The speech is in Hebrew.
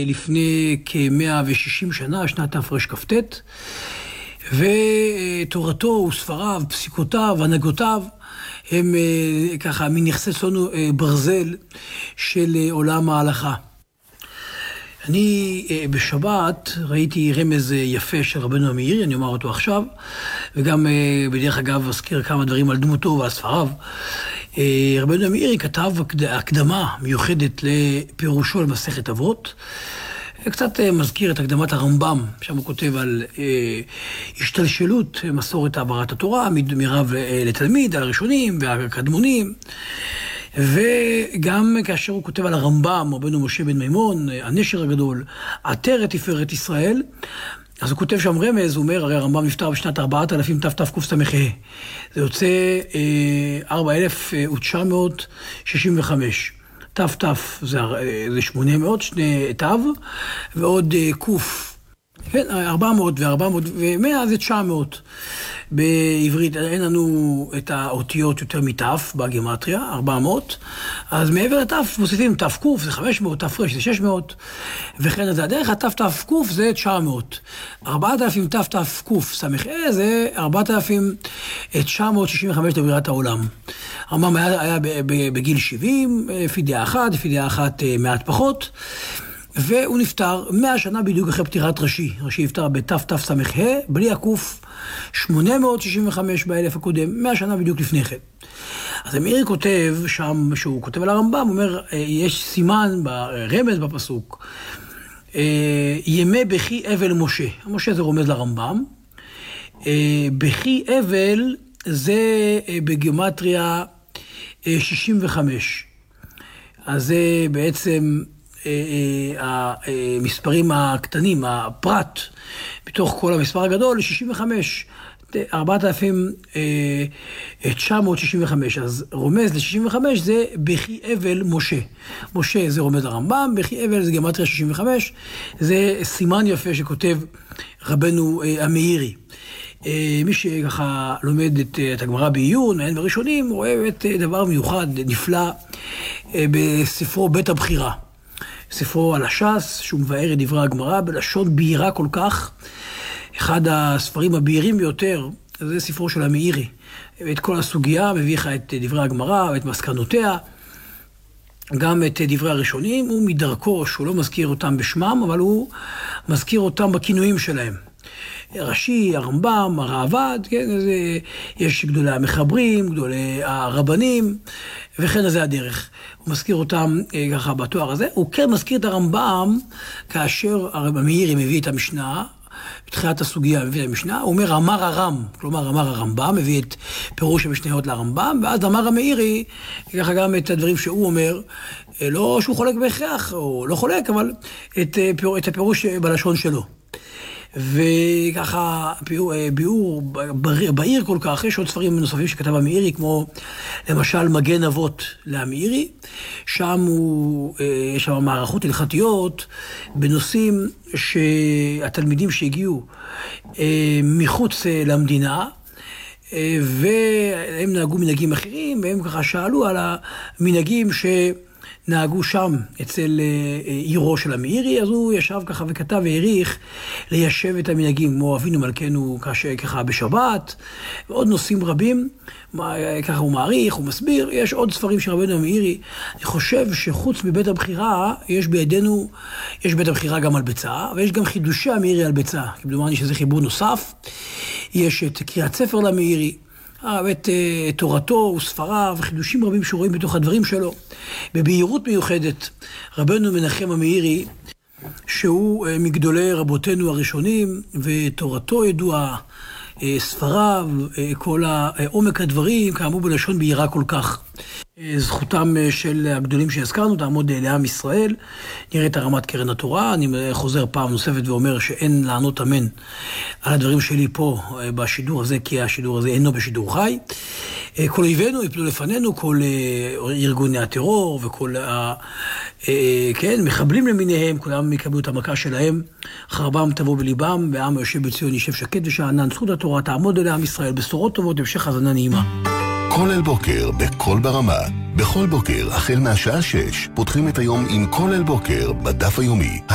לפני כ-160 שנה, שנת תרכ"ט, ותורתו וספריו, פסיקותיו, הנהגותיו, הם ככה מנכסי צאן ברזל של עולם ההלכה. אני בשבת ראיתי רמז יפה של רבנו המאירי, אני אומר אותו עכשיו, וגם בדרך אגב אזכיר כמה דברים על דמותו ועל ספריו. רבנו המאירי כתב הקדמה מיוחדת לפירושו למסכת אבות, קצת מזכיר את הקדמת הרמב"ם, שם הוא כותב על השתלשלות מסורת העברת התורה, מרב לתלמיד, על הראשונים והקדמונים, וגם כאשר הוא כותב על הרמב"ם, רבנו משה בן מימון, הנשר הגדול, עטרת תפארת ישראל, אז הוא כותב שם רמז, הוא אומר, הרי הרמב"ם נפטר בשנת 4000 תתקס"ה. זה יוצא 4965. ת"ת זה 800, שני תו, ועוד קוף. כן, 400 ו-400 ו-100 זה 900. בעברית אין לנו את האותיות יותר מתף בגימטריה, 400. אז מעבר לתף מוסיפים תף קוף, זה 500, תף רש זה 600, וכן זה הדרך, התף תף קוף זה 900. 4000 תף קוף סמך זה 4965 לבריאת העולם. הרמב"ם היה בגיל 70, לפי דעה אחת מעט פחות, והוא נפטר 100 שנה בדיוק אחרי פטירת רש"י. רש"י נפטר בתתס"ה, בלי הקוף, 865 באלף הקודם, 100 שנה בדיוק לפני כן. אז המאירי כותב שם, שהוא כותב על הרמב"ם, הוא אומר, יש סימן ברמז בפסוק, ימי בכי אבל משה. משה זה רומז לרמב"ם. בכי אבל זה בגימטריה 65. אז זה בעצם המספרים הקטנים, הפרט, בתוך כל המספר הגדול, 65, 4965. אז רומז ל-65 זה בכי אבל משה. משה זה רומז לרמב"ם, בכי אבל זה גימטריה 65, זה סימן יפה שכותב רבנו המאירי. מי שככה לומד את הגמרא בעיון, מעיין בראשונים, רואה באמת דבר מיוחד, נפלא, בספרו בית הבחירה. ספרו על הש"ס, שהוא מבאר את דברי הגמרא בלשון בהירה כל כך. אחד הספרים הבהירים ביותר, זה ספרו של המאירי. את כל הסוגיה, מביא לך את דברי הגמרא ואת מסקנותיה, גם את דברי הראשונים, הוא מדרכו שהוא לא מזכיר אותם בשמם, אבל הוא מזכיר אותם בכינויים שלהם. רש"י, הרמב"ם, הראב"ד, כן, יש גדולי המחברים, גדולי הרבנים, וכן זה הדרך. הוא מזכיר אותם ככה בתואר הזה. הוא כן מזכיר את הרמב"ם כאשר המאירי מביא את המשנה, בתחילת הסוגיה מביא את המשנה, הוא אומר אמר הרם, כלומר אמר הרמב"ם, מביא את פירוש המשניות לרמב"ם, ואז אמר המאירי, ככה גם את הדברים שהוא אומר, לא שהוא חולק בהכרח, או לא חולק, אבל את הפירוש בלשון שלו. וככה ביאור בהיר כל כך. יש עוד ספרים נוספים שכתב המאירי, כמו למשל מגן אבות למאירי, שם יש שם מערכות הלכתיות בנושאים שהתלמידים שהגיעו מחוץ למדינה, והם נהגו מנהגים אחרים, והם ככה שאלו על המנהגים נהגו שם אצל עירו של המאירי, אז הוא ישב ככה וכתב והעריך ליישב את המנהגים, כמו אבינו מלכנו ככה בשבת, ועוד נושאים רבים, ככה הוא מעריך, הוא מסביר. יש עוד ספרים של רבנו המאירי. אני חושב שחוץ מבית הבחירה, יש בידינו, יש בית הבחירה גם על ביצה, ויש גם חידושי המאירי על ביצה, כמדומני שזה חיבור נוסף. יש את קריאת ספר למאירי, את תורתו וספריו וחידושים רבים שרואים בתוך הדברים שלו. בבהירות מיוחדת, רבנו מנחם המאירי, שהוא מגדולי רבותינו הראשונים, ותורתו ידועה, ספריו, כל עומק הדברים, כאמור בלשון בהירה כל כך. זכותם של הגדולים שהזכרנו תעמוד לעם ישראל. נראה את הרמת קרן התורה. אני חוזר פעם נוספת ואומר שאין לענות אמן על הדברים שלי פה בשידור הזה, כי השידור הזה אינו בשידור חי. כל אויבינו יפלו לפנינו, כל ארגוני הטרור וכל מחבלים למיניהם, כולם יקבלו את המכה שלהם, חרבם תבוא בליבם, והעם היושב בציון יישב שקט ושאנן. זכות התורה תעמוד לעם ישראל, בשורות טובות, המשך האזנה נעימה. כל אל בוקר בכל ברמה. בכל בוקר החל מהשעה 6 פותחים את היום עם כל אל בוקר בדף היומי.